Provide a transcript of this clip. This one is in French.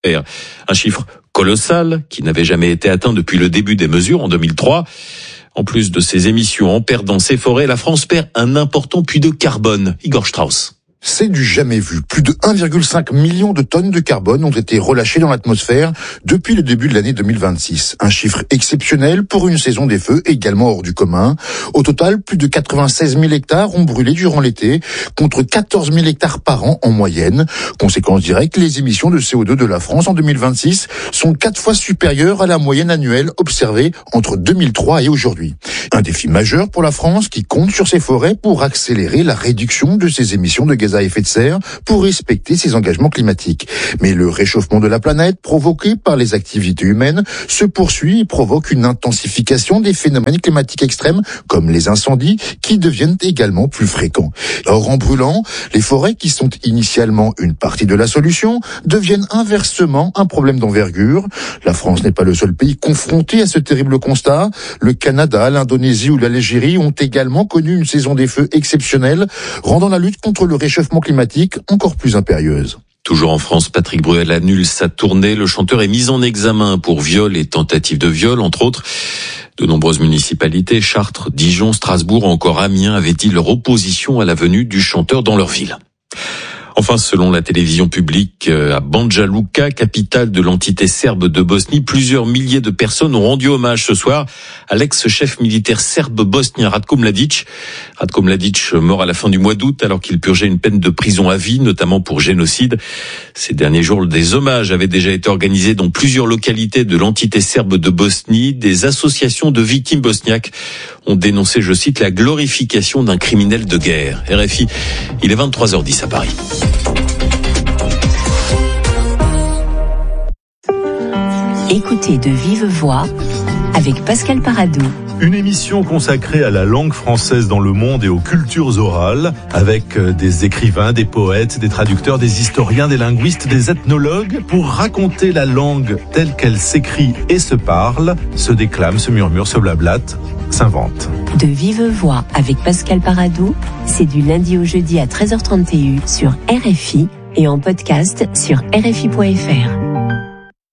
Un chiffre colossal qui n'avait jamais été atteint depuis le début des mesures en 2003. En plus de ces émissions, en perdant ses forêts, la France perd un important puits de carbone. Igor Strauss. C'est du jamais vu. Plus de 1,5 million de tonnes de carbone ont été relâchées dans l'atmosphère depuis le début de l'année 2026. Un chiffre exceptionnel pour une saison des feux également hors du commun. Au total, plus de 96 000 hectares ont brûlé durant l'été, contre 14 000 hectares par an en moyenne. Conséquence directe, les émissions de CO2 de la France en 2026 sont 4 fois supérieures à la moyenne annuelle observée entre 2003 et aujourd'hui. Un défi majeur pour la France qui compte sur ses forêts pour accélérer la réduction de ses émissions de gaz à effet de serre pour respecter ses engagements climatiques. Mais le réchauffement de la planète provoqué par les activités humaines se poursuit et provoque une intensification des phénomènes climatiques extrêmes comme les incendies qui deviennent également plus fréquents. Or, en brûlant, les forêts qui sont initialement une partie de la solution deviennent inversement un problème d'envergure. La France n'est pas le seul pays confronté à ce terrible constat. Le Canada, l'Indonésie ou l'Algérie ont également connu une saison des feux exceptionnelle, rendant la lutte contre le réchauffement climatique encore plus impérieuse. Toujours en France, Patrick Bruel annule sa tournée. Le chanteur est mis en examen pour viol et tentative de viol, entre autres. De nombreuses municipalités, Chartres, Dijon, Strasbourg, encore Amiens, avaient dit leur opposition à la venue du chanteur dans leur ville. Enfin, selon la télévision publique, à Banja Luka, capitale de l'entité serbe de Bosnie, plusieurs milliers de personnes ont rendu hommage ce soir à l'ex-chef militaire serbe bosnien Ratko Mladic. Ratko Mladic, mort à la fin du mois d'août alors qu'il purgeait une peine de prison à vie, notamment pour génocide. Ces derniers jours, des hommages avaient déjà été organisés dans plusieurs localités de l'entité serbe de Bosnie. Des associations de victimes bosniaques ont dénoncé, je cite, la glorification d'un criminel de guerre. RFI, il est 23h10 à Paris. Écoutez de vive voix avec Pascal Paradou. Une émission consacrée à la langue française dans le monde et aux cultures orales, avec des écrivains, des poètes, des traducteurs, des historiens, des linguistes, des ethnologues, pour raconter la langue telle qu'elle s'écrit et se parle, se déclame, se murmure, se blablate, s'invente. De vive voix avec Pascal Paradou, c'est du lundi au jeudi à 13h31 sur RFI et en podcast sur RFI.fr.